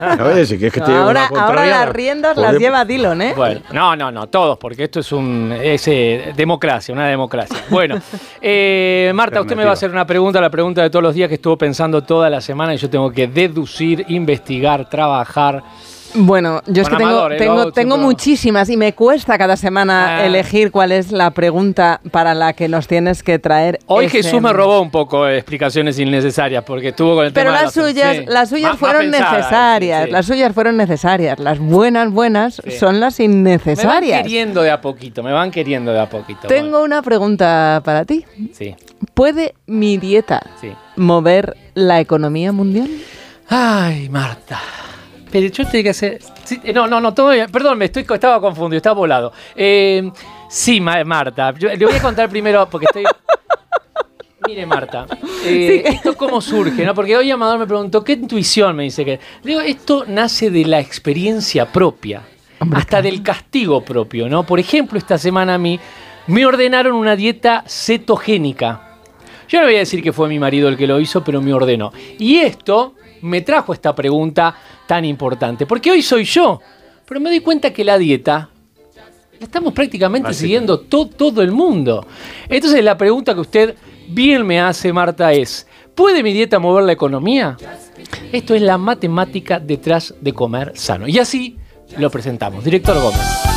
Oye, si quieres que te ahora las riendas las lleva Dillon, ¿eh? Bueno, no, todos, porque esto es democracia, una democracia. Bueno, Marta, usted me va a hacer una pregunta, la pregunta de todos los días que estuvo pensando toda la semana y yo tengo que deducir, investigar, trabajar. Bueno, yo es que tengo muchísimas y me cuesta cada semana elegir cuál es la pregunta para la que nos tienes que traer. Hoy Jesús me robó un poco de explicaciones innecesarias porque estuvo con el tema de las suyas fueron necesarias. Sí. Las suyas fueron necesarias. Las buenas son las innecesarias. Me van queriendo de a poquito. Tengo una pregunta para ti. Sí. ¿Puede mi dieta mover la economía mundial? Ay, Marta. Pero yo tengo que hacer... Sí, no, todavía... Perdón, estaba confundido, estaba volado. Sí, Marta, yo le voy a contar primero, porque estoy... Mire, Marta, esto cómo surge, ¿no? Porque hoy Amador me preguntó, ¿qué intuición me dice que...? Le digo, esto nace de la experiencia propia, hasta del castigo propio, ¿no? Por ejemplo, esta semana a mí me ordenaron una dieta cetogénica. Yo no voy a decir que fue mi marido el que lo hizo, pero me ordenó. Y esto me trajo esta pregunta tan importante, porque hoy soy yo, pero me doy cuenta que la dieta la estamos prácticamente siguiendo todo el mundo. Entonces la pregunta que usted bien me hace, Marta, es: ¿puede mi dieta mover la economía? Esto es la matemática detrás de comer sano. Y así lo presentamos. Director Gómez.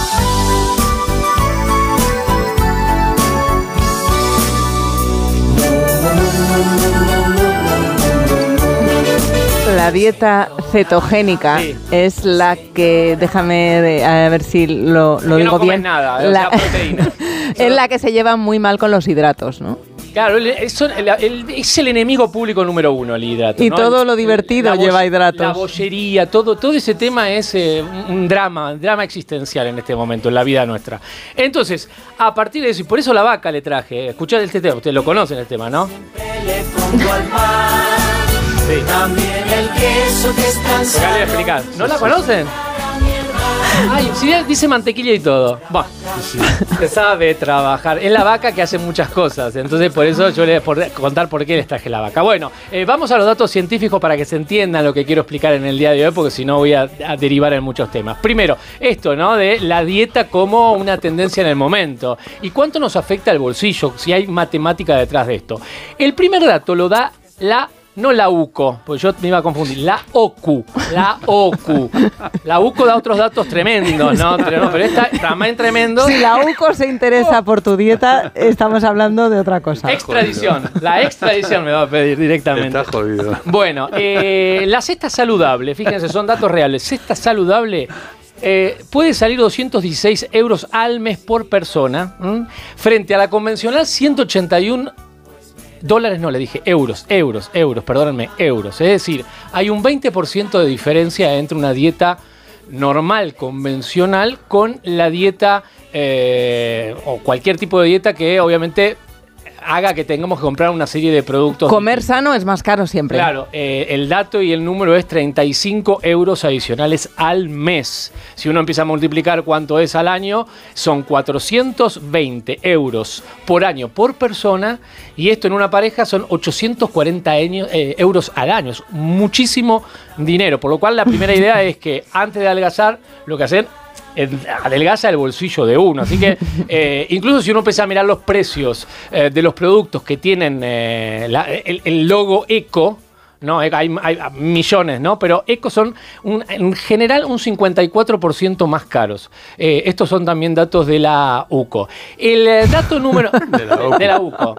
La dieta cetogénica es la que, déjame a ver si lo digo bien, nada, proteína. Es la que se lleva muy mal con los hidratos, ¿no? Claro, es el enemigo público número uno, el hidrato. Y ¿no? todo lo divertido lleva hidratos. La bollería, todo ese tema es un drama existencial en este momento, en la vida nuestra. Entonces, a partir de eso, y por eso la vaca le traje, escuchad este tema, ustedes lo conocen el tema, ¿no? Siempre le pongo al pan, también el queso que es tan sano. Acá le voy a explicar. ¿No la conocen? Ay, si dice mantequilla y todo. Bueno, se sabe trabajar. Es la vaca que hace muchas cosas. Entonces, por eso yo le voy a contar por qué les traje la vaca. Bueno, vamos a los datos científicos para que se entienda lo que quiero explicar en el día de hoy, porque si no voy a derivar en muchos temas. Primero, esto, ¿no? De la dieta como una tendencia en el momento. ¿Y cuánto nos afecta el bolsillo? Si hay matemática detrás de esto. El primer dato lo da no la UCO, pues yo me iba a confundir. La OCU. La UCO da otros datos tremendos, ¿no? Pero esta también tremendo. Si la UCO se interesa por tu dieta, estamos hablando de otra cosa. Extradición. La extradición me va a pedir directamente. Está jodido. Bueno, la cesta saludable, fíjense, son datos reales. Cesta saludable puede salir 216 euros al mes por persona, frente a la convencional 181 dólares, no, le dije euros, perdónenme, euros. Es decir, hay un 20% de diferencia entre una dieta normal, convencional, con la dieta o cualquier tipo de dieta que obviamente haga que tengamos que comprar una serie de productos. Comer sano es más caro siempre. Claro, el dato y el número es 35 euros adicionales al mes. Si uno empieza a multiplicar cuánto es al año, son 420 euros por año por persona, y esto en una pareja son 840 euros al año. Es muchísimo dinero, por lo cual la primera idea es que antes de adelgazar, lo que hacen adelgaza el bolsillo de uno. Así que incluso si uno empieza a mirar los precios de los productos que tienen el logo eco, ¿no? Hay millones, ¿no? Pero eco son en general un 54% más caros. Estos son también datos de la UCO. El dato número... de la UCO.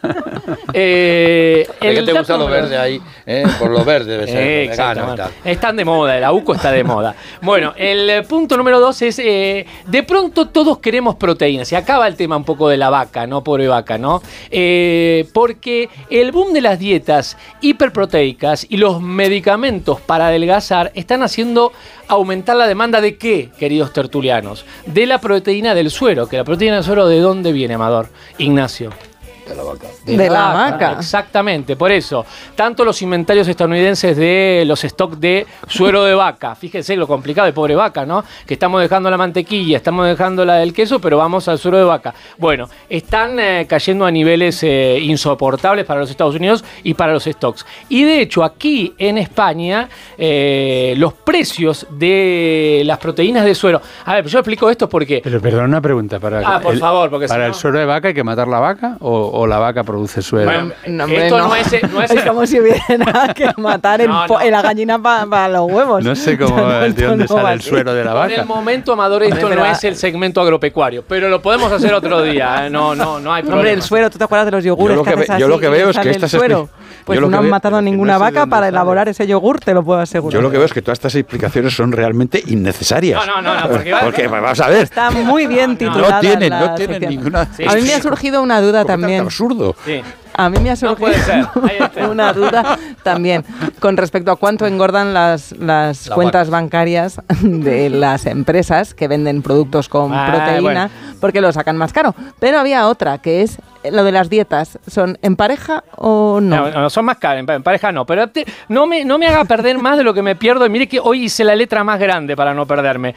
¿Qué te gusta lo verde ahí? Por lo verde debe ser. Vegano y tal. Están de moda, la UCO está de moda. Bueno, el punto número 2 es, de pronto todos queremos proteínas. Y acaba el tema un poco de la vaca, ¿no? Pobre vaca, ¿no? Porque el boom de las dietas hiperproteicas y los medicamentos para adelgazar están haciendo aumentar la demanda de ¿qué, queridos tertulianos? De la proteína del suero. Que la proteína del suero, ¿de dónde viene, Amador? Ignacio. De la vaca. De la vaca. Exactamente, por eso. Tanto los inventarios estadounidenses de los stocks de suero de vaca. Fíjense lo complicado de pobre vaca, ¿no? Que estamos dejando la mantequilla, estamos dejando la del queso, pero vamos al suero de vaca. Bueno, están cayendo a niveles insoportables para los Estados Unidos y para los stocks. Y de hecho, aquí en España, los precios de las proteínas de suero... A ver, yo explico esto porque... Pero perdón, una pregunta. por favor, porque ¿para el suero de vaca hay que matar la vaca o la vaca produce suero? Bueno, No, esto no. no es Es como si hubiera que matar la gallina para los huevos. No sé cómo, de dónde sale el suero de la Por el vaca. momento, Amador, esto Hombre, no pero- es el segmento agropecuario, pero lo podemos hacer otro día, ¿eh? No hay problema. Hombre, el suero, ¿tú te acuerdas de los yogures? Yo lo que haces yo lo así que y veo es sale que el estas suero? Pues yo lo no que han veo- matado a que ninguna no sé de vaca dónde para sale. elaborar ese yogur, te lo puedo asegurar. Yo lo que veo es que todas estas explicaciones son realmente innecesarias. No, porque vamos a ver. Está muy bien titulada No tienen la tienen sección. ninguna... Sí. A mí me ha surgido una duda también. absurdo. Sí. A mí me ha No puede surgido ser. Ahí está. una duda también con respecto a cuánto engordan las cuentas bancarias de las empresas que venden productos con proteína, bueno. porque lo sacan más caro. Pero había otra, que es lo de las dietas. ¿Son en pareja o no? No, son más caras, en pareja no. Pero no me haga perder más de lo que me pierdo. Mire que hoy hice la letra más grande para no perderme.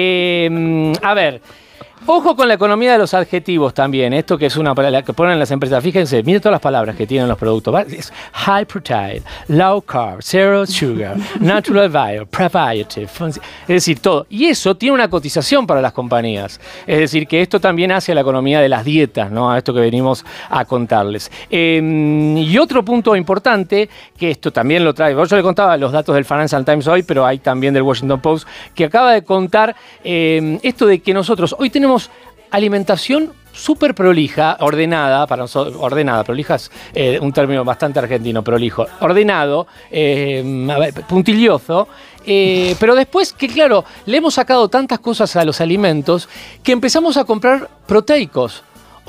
A ver. Ojo con la economía de los adjetivos también. Esto que es una palabra que ponen las empresas. Fíjense, miren todas las palabras que tienen los productos. Es high protein, low carb, zero sugar, natural bio, probiotic. Es decir, todo. Y eso tiene una cotización para las compañías. Es decir, que esto también hace a la economía de las dietas, ¿no? A esto que venimos a contarles. Y otro punto importante, que esto también lo trae. Yo le contaba los datos del Financial Times hoy, pero hay también del Washington Post, que acaba de contar esto de que nosotros hoy tenemos alimentación súper prolija, ordenada, para nosotros, ordenada, prolija es un término bastante argentino, prolijo, ordenado, puntilloso, pero después que claro, le hemos sacado tantas cosas a los alimentos que empezamos a comprar proteicos.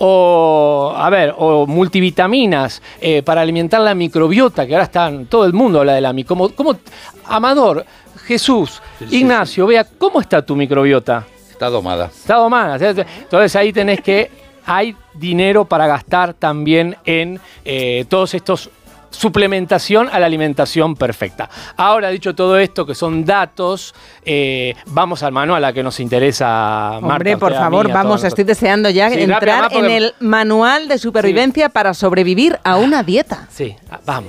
O multivitaminas para alimentar la microbiota, que ahora están, todo el mundo habla de la microbiota. ¿Cómo, Amador, Jesús, Ignacio, vea, ¿cómo está tu microbiota? Está domada. Está domada. Entonces ahí tenés que, hay dinero para gastar también en todos estos suplementación a la alimentación perfecta. Ahora, dicho todo esto, que son datos, vamos al manual a que nos interesa, Marta. Hombre, por favor, vamos, estoy deseando ya Sí, entrar rápido, en porque- el manual de supervivencia para sobrevivir a una dieta. Sí, vamos.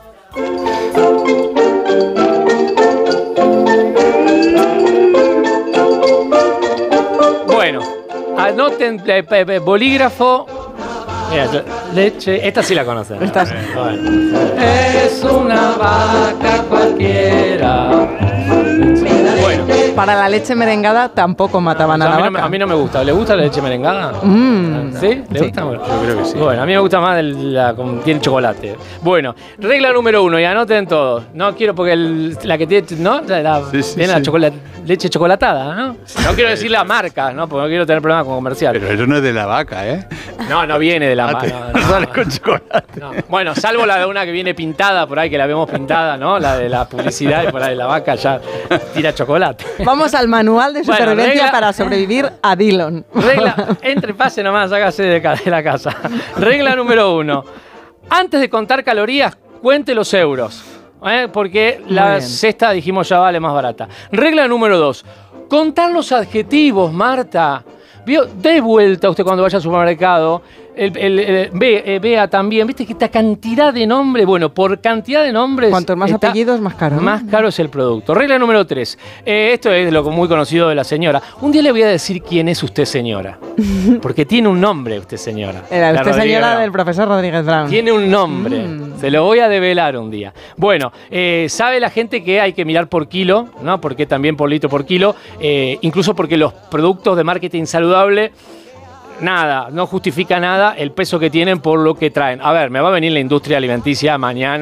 Bueno, anoten bolígrafo. Mira, leche, esta sí la conocen. Esta sí. Bueno. Es una vaca cualquiera. Bueno, Para la leche merengada tampoco mataban a la vaca. a mí no me gusta. ¿Le gusta la leche merengada? ¿Sí? ¿Le gusta? Bueno, Yo creo que sí. Bueno, a mí me gusta más tiene chocolate. Bueno, regla número 1, y anoten todos. No quiero porque la que tiene, ¿no? Tiene la leche chocolatada, ¿no? No quiero decir la marca, ¿no? Porque no quiero tener problemas con comercial. Pero eso no es de la vaca, ¿eh? No viene de la Ah, marca. te- sale con chocolate. No. Bueno, salvo la de una que viene pintada por ahí, que la vemos pintada, ¿no? La de la publicidad y por ahí la vaca ya tira chocolate. Vamos al manual de Bueno, supervivencia regla- para sobrevivir a Dillon. Regla, entre, pase nomás, hágase de la casa. Regla número 1. Antes de contar calorías, cuente los euros. Porque la bien. cesta, dijimos, ya vale más barata. Regla número 2. Contar los adjetivos, Marta. ¿Vio? De vuelta usted cuando vaya al supermercado. Vea también, ¿viste que esta cantidad de nombres? Bueno, por cantidad de nombres. Cuantos más está apellidos, más caro, ¿no? Más caro es el producto. Regla número 3. Esto es lo muy conocido de la señora. Un día le voy a decir quién es usted, señora. Porque tiene un nombre, usted, señora. Era La usted Rodríguez señora Brown. del profesor Rodríguez Brown. Tiene un nombre. Se lo voy a develar un día. Bueno, sabe la gente que hay que mirar por kilo, ¿no? Porque también por litro por kilo. Incluso porque los productos de marketing saludable, nada, no justifica nada el peso que tienen por lo que traen. A ver, me va a venir la industria alimenticia mañana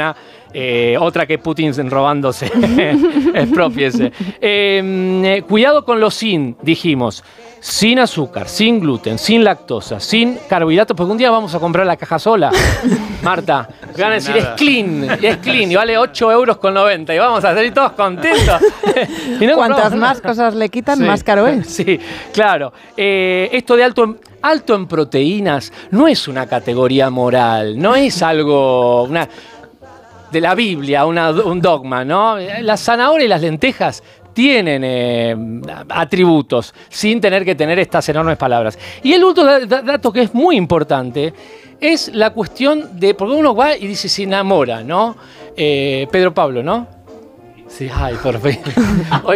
Otra que Putin robándose, expropiese. Cuidado con los sin, dijimos. Sin azúcar, sin gluten, sin lactosa, sin carbohidratos, porque un día vamos a comprar la caja sola, Marta. Me van a decir, es clean, y vale 8,90 € y vamos a salir todos contentos. Y no cuantas más cosas le quitan, más caro es. Sí, claro. Esto de alto en proteínas no es una categoría moral, no es algo de la Biblia, un dogma, ¿no? La zanahoria y las lentejas tienen atributos sin tener que tener estas enormes palabras. Y el último dato que es muy importante es la cuestión de, porque uno va y dice se enamora, ¿no? Pedro Pablo, ¿no? Sí, ay, por fin.